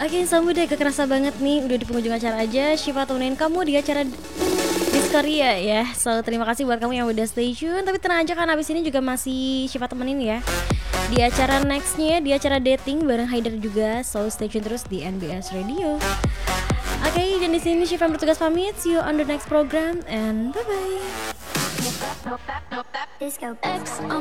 Oke, Sambu deh, kerasa banget nih udah di penghujung acara aja. Syifa temenin kamu di acara Diskoria ya. So terima kasih buat kamu yang udah stay tune. Tapi tenang aja kan, abis ini juga masih Syifa temenin ya di acara nextnya, di acara dating bareng Haidar juga. So stay tune terus di NBS Radio. Oke, dan di sini Syifa bertugas pamit. See you on the next program and bye bye.